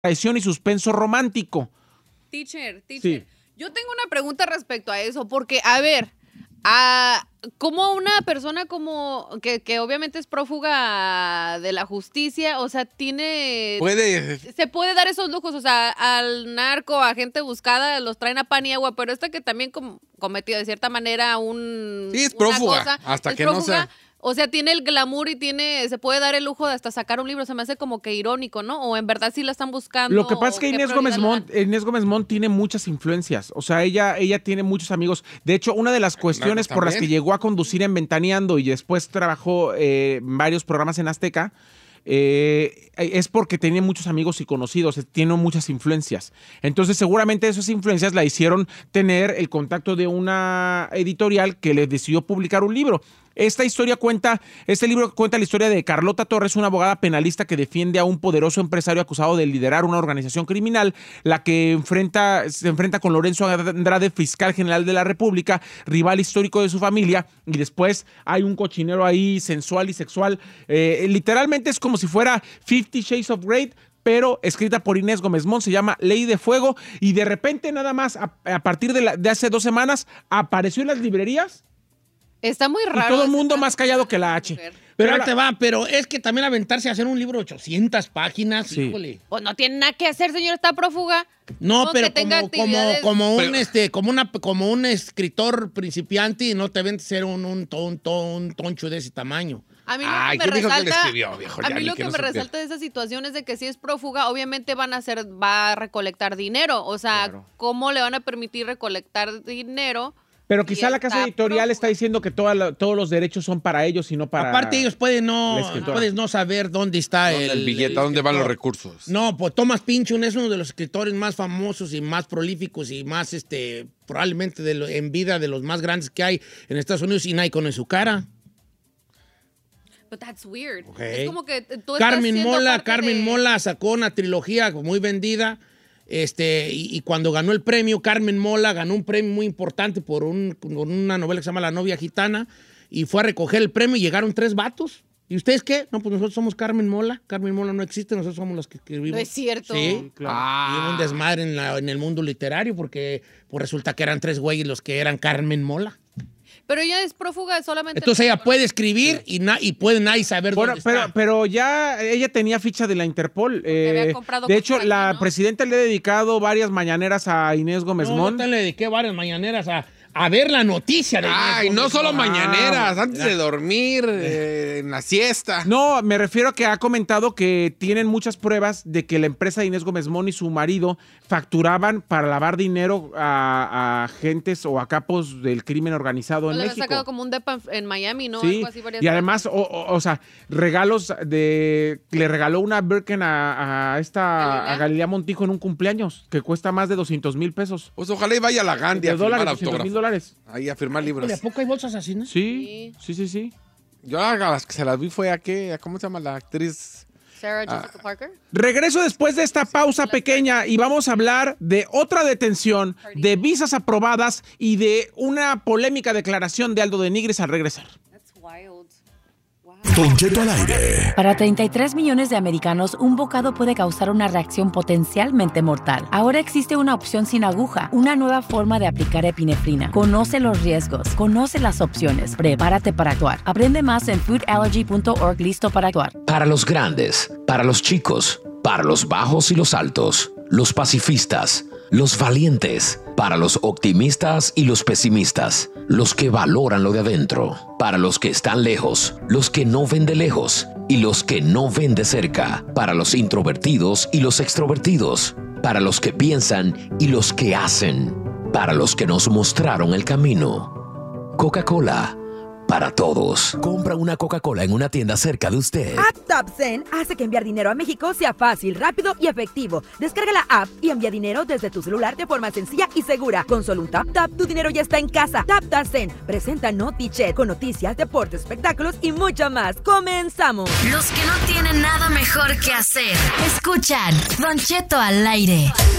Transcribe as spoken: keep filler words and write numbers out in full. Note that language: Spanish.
traición y suspenso romántico. Teacher, teacher. Sí. Yo tengo una pregunta respecto a eso, porque, a ver, a, como una persona como que, que obviamente es prófuga de la justicia, o sea, tiene... Puede... Se puede dar esos lujos, o sea, al narco, a gente buscada, los traen a pan y agua, pero esta que también com- cometió de cierta manera un... Sí, es una prófuga, cosa, hasta es que no prófuga, sea... O sea, tiene el glamour y tiene, se puede dar el lujo de hasta sacar un libro. Se me hace como que irónico, ¿no? O en verdad sí la están buscando. Lo que pasa es que ¿qué Inés Gómez, prioridad le Mont, Inés Gómez Mont tiene muchas influencias. O sea, ella, ella tiene muchos amigos. De hecho, una de las cuestiones por las que llegó a conducir en Ventaneando y después trabajó eh, en varios programas en Azteca, eh, es porque tenía muchos amigos y conocidos, tiene muchas influencias. Entonces, seguramente esas influencias la hicieron tener el contacto de una editorial que le decidió publicar un libro. Esta historia cuenta, este libro cuenta la historia de Carlota Torres, una abogada penalista que defiende a un poderoso empresario acusado de liderar una organización criminal, la que enfrenta, se enfrenta con Lorenzo Andrade, fiscal general de la República, rival histórico de su familia, y después hay un cochinero ahí sensual y sexual. Eh, literalmente es como si fuera Fifty Shades of Grey, pero escrita por Inés Gómez Mont, se llama Ley de Fuego, y de repente nada más, a, a partir de, la, de hace dos semanas, apareció en las librerías. Está muy raro. Y todo el mundo más callado que la H. Pero, Pero ahí la... te va, pero es que también aventarse a hacer un libro de ochocientas páginas, sí. híjole. Pues no tiene nada que hacer, señor, está prófuga. No, No, pero que tenga como, como, actividades. como, un, Pero- este, como, una, como un escritor principiante y no te ventes a ser un, un, ton- ton- un toncho de ese tamaño. A mí lo Ay, que me ¿quién dijo que le resalta, escribió, viejo? a Ya mí ni lo que que no me supiera. resalta de esa situación es de que si es prófuga, obviamente van a hacer, va a recolectar dinero. O sea, Claro. ¿cómo le van a permitir recolectar dinero? Pero quizá Y la casa está editorial prófuga. está diciendo que toda la- todos los derechos son para ellos y no para... Aparte, ellos pueden no, la escritora. puedes no saber dónde está ¿Dónde el, el billete? ¿A dónde van los escritor. recursos? No, pues Thomas Pynchon es uno de los escritores más famosos y más prolíficos y más, este, probablemente de lo- en vida de los más grandes que hay en Estados Unidos y nadie conoce su cara. But that's weird. Ok. Es como que tú estás Carmen siendo Mola, parte Carmen de- Mola sacó una trilogía muy vendida. Este, y, y cuando ganó el premio, Carmen Mola ganó un premio muy importante por, un, por una novela que se llama La novia gitana, y fue a recoger el premio y llegaron tres vatos. ¿Y ustedes qué? No, pues nosotros somos Carmen Mola. Carmen Mola no existe, nosotros somos los que escribimos. No es cierto. Sí, claro. Y hubo un desmadre en, la- en el mundo literario porque pues resulta que eran tres güeyes los que eran Carmen Mola. Pero ella es prófuga solamente. Entonces ella puede escribir y, na- y puede nadie saber Bueno, dónde pero, está. pero ya ella tenía ficha de la Interpol. Eh, había comprado de hecho, cosas la aquí, ¿no? presidenta le ha dedicado varias mañaneras a Inés Gómez No, yo Mont. también le dediqué varias mañaneras a, a ver la noticia de Ay, Inés no Gómez solo Mont. mañaneras, antes de dormir, eh, en la siesta. No, me refiero a que ha comentado que tienen muchas pruebas de que la empresa de Inés Gómez Mont y su marido facturaban para lavar dinero a, a agentes o a capos del crimen organizado Le en había México. sacado como un depa en, en Miami, ¿no? Sí, Algo así, varias y además, o, o- o sea, regalos de... Le regaló una Birken a, a esta... ¿Galilea? a Galilea Montijo en un cumpleaños, que cuesta más de doscientos mil pesos. Pues ojalá y vaya a la Gandhi De a firmar dólares, doscientos mil autógrafos. dólares. Ahí a firmar libros. ¿De a poco hay bolsas así, no? Sí, sí, sí, sí. Yo a las que se las vi fue a qué, a ¿cómo se llama la actriz? Sarah Jessica Parker. Regreso después de esta pausa pequeña y vamos a hablar de otra detención, de visas aprobadas y de una polémica declaración de Aldo de Nigris al regresar. That's wild. Wow. Don Cheto al aire. Para treinta y tres millones de americanos, un bocado puede causar una reacción potencialmente mortal. Ahora existe una opción sin aguja, una nueva forma de aplicar epinefrina. Conoce los riesgos, conoce las opciones, prepárate para actuar. Aprende más en food allergy punto org. Listo para actuar. Para los grandes, para los chicos, para los bajos y los altos, los pacifistas, los valientes, para los optimistas y los pesimistas, los que valoran lo de adentro, para los que están lejos, los que no ven de lejos y los que no ven de cerca, para los introvertidos y los extrovertidos, para los que piensan y los que hacen, para los que nos mostraron el camino. Coca-Cola, para todos. Compra una Coca-Cola en una tienda cerca de usted. AppTapSend hace que enviar dinero a México sea fácil, rápido y efectivo. Descarga la app y envía dinero desde tu celular de forma sencilla y segura. Con solo un tap tap, tu dinero ya está en casa. TapTapSend presenta NotiChat con noticias, deportes, espectáculos y mucho más. ¡Comenzamos! Los que no tienen nada mejor que hacer. Escuchan Don Cheto al aire.